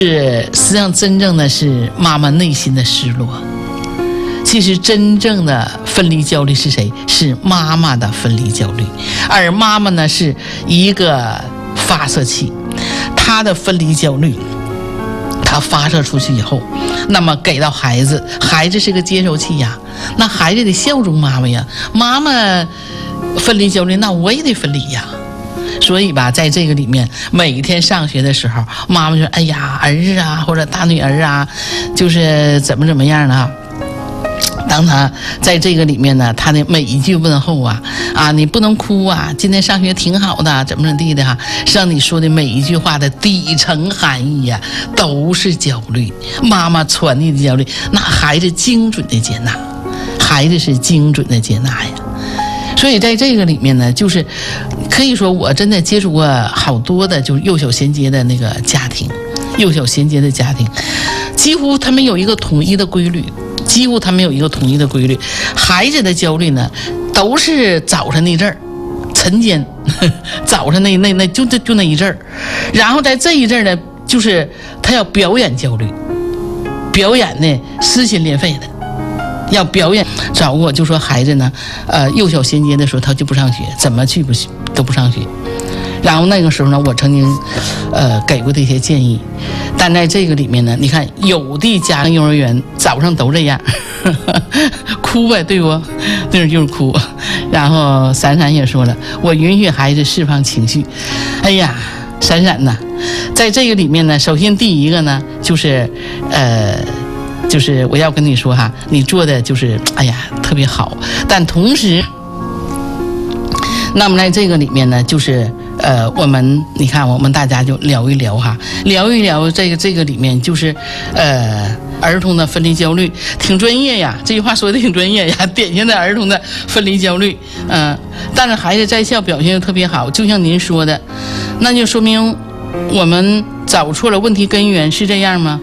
实际上真正的是妈妈内心的失落。其实真正的分离焦虑是谁？是妈妈的分离焦虑，而妈妈呢是一个发射器，她的分离焦虑，她发射出去以后，那么给到孩子，孩子是个接收器呀，那孩子得效忠妈妈呀，妈妈分离焦虑，那我也得分离呀。所以吧，在这个里面，每天上学的时候，妈妈说：“哎呀，儿子啊，或者大女儿啊，就是怎么样呢？”当他在这个里面呢，他的每一句问候啊，你不能哭啊，今天上学挺好的，怎么地的哈，让你说的每一句话的底层含义呀，都是焦虑。妈妈传递的焦虑，那孩子精准的接纳，孩子是精准的接纳呀。所以在这个里面呢，就是可以说我真的接触过好多的，就是幼小衔接的那个家庭，幼小衔接的家庭，几乎他们有一个统一的规律。孩子的焦虑呢，都是早晨那阵儿，晨间，早晨那就那一阵儿，然后在这一阵儿呢，就是他要表演焦虑，表演呢撕心裂肺的，要表演。找过就说孩子呢，幼小衔接的时候他就不上学，怎么去都不上学。然后那个时候呢，我曾经给过这些建议，但在这个里面呢，你看有的家长幼儿园早上都这样，哭呗，对不？对，就是哭。然后闪闪也说了，我允许孩子释放情绪。哎呀，闪闪呐，在这个里面呢，首先第一个呢，就是我要跟你说哈，你做的就是哎呀特别好，但同时，那么在这个里面呢，就是你看我们大家就聊一聊哈，聊一聊这个里面就是儿童的分离焦虑，挺专业呀，这句话说的挺专业呀，典型的儿童的分离焦虑，但是孩子在校表现的特别好，就像您说的，那就说明我们找错了问题根源，是这样吗？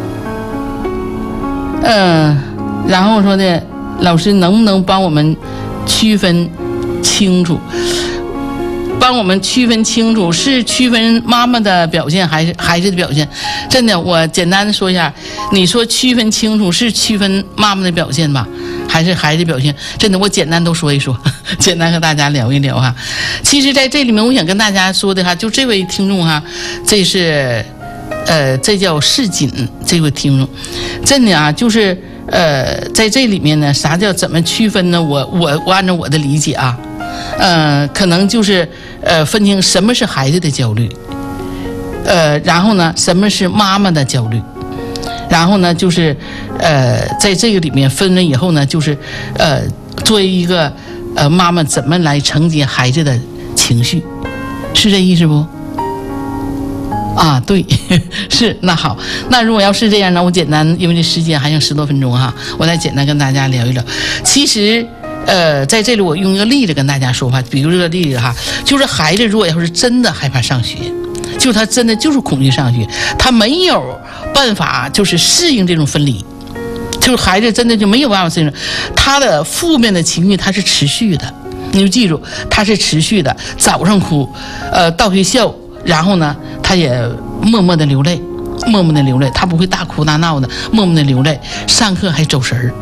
然后说的老师能不能帮我们区分清楚？帮我们区分清楚，是区分妈妈的表现还是孩子的表现？真的，我简单的说一下，你说区分清楚是区分妈妈的表现吧，还是孩子表现？真的，我简单都说一说，简单和大家聊一聊哈。其实在这里面，我想跟大家说的哈，就这位听众哈，这是这叫世锦，这位听众，真的啊，就是在这里面呢，啥叫怎么区分呢？我按照我的理解啊，可能就是分清什么是孩子的焦虑，然后呢，什么是妈妈的焦虑，然后呢，就是在这个里面分了以后呢，就是作为一个妈妈怎么来承接孩子的情绪，是这意思不？对，是。那好，那如果要是这样呢，我简单，因为这时间还剩10多分钟哈，我再简单跟大家聊一聊。其实在这里我用一个例子跟大家说话，比如这个例子哈，就是孩子如果要是真的害怕上学，就是他真的就是恐惧上学，他没有办法就是适应这种分离，就是孩子真的就没有办法适应，他的负面的情绪他是持续的，你就记住他是持续的，早上哭，到学校，然后呢他也默默的流泪，他不会大哭大闹的，默默的流泪，上课还走神儿，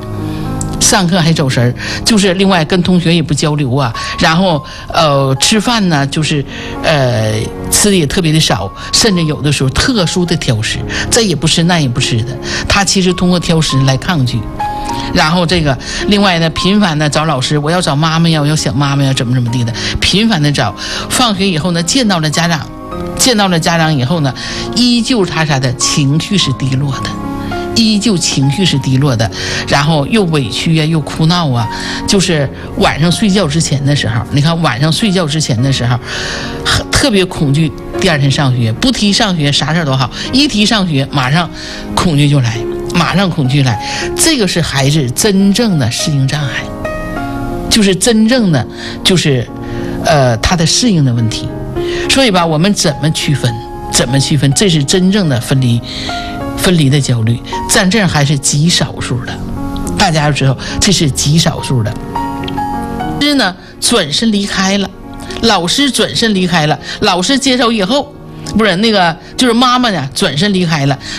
就是另外跟同学也不交流啊，然后吃饭呢就是吃的也特别的少，甚至有的时候特殊的挑食，这也不吃那也不吃的，他其实通过挑食来抗拒。然后这个另外呢，频繁的找老师，我要找妈妈呀，我要想妈妈呀，怎么地的，频繁的找。放学以后呢，见到了家长以后呢，依旧他的情绪是低落的，然后又委屈啊，又哭闹啊，就是晚上睡觉之前的时候，你看晚上睡觉之前的时候，特别恐惧第二天上学，不提上学啥事都好，一提上学马上恐惧就来，这个是孩子真正的适应障碍，就是真正的就是他的适应的问题。所以吧，我们怎么区分？这是真正的分离的焦虑，但这还是极少数的，大家要知道这是极少数的。老师呢转身离开了，老师介绍以后， 不是那个，就是妈妈呢转身离开了，